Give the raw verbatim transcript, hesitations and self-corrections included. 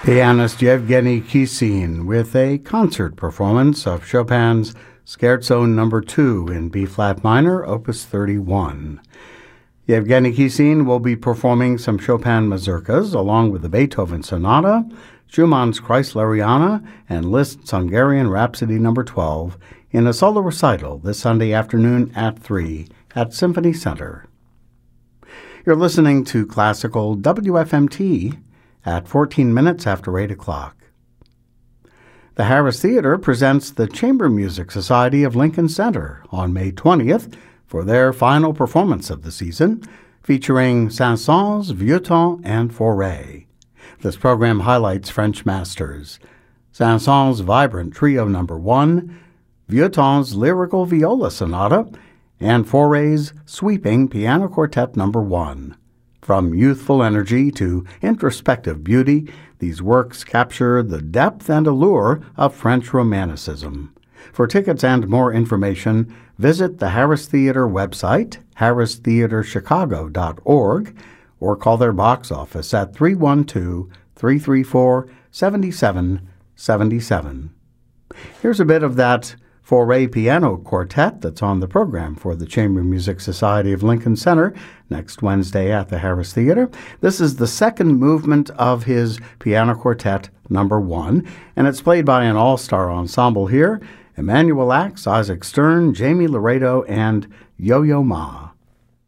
Pianist Yevgeny Kissin with a concert performance of Chopin's Scherzo Number two in B-flat minor, Opus thirty-one. Yevgeny Kissin will be performing some Chopin mazurkas along with the Beethoven Sonata, Schumann's Kreisleriana, and Liszt's Hungarian Rhapsody Number twelve in a solo recital this Sunday afternoon at three at Symphony Center. You're listening to Classical W F M T at fourteen minutes after eight o'clock. The Harris Theater presents the Chamber Music Society of Lincoln Center on May twentieth for their final performance of the season, featuring Saint-Saëns, Vieuxtemps, and Fauré. This program highlights French masters: Saint-Saëns' vibrant Trio Number one, Vieuxtemp's lyrical viola sonata, and Fauré's sweeping piano quartet Number one. From youthful energy to introspective beauty, these works capture the depth and allure of French Romanticism. For tickets and more information, visit the Harris Theater website, harris theater chicago dot org, or call their box office at three one two, three three four, seven seven seven seven. Here's a bit of that Fauré piano quartet that's on the program for the Chamber Music Society of Lincoln Center next Wednesday at the Harris Theater. This is the second movement of his piano quartet number one, and it's played by an all-star ensemble here: Emmanuel Ax, Isaac Stern, Jamie Laredo, and Yo-Yo Ma.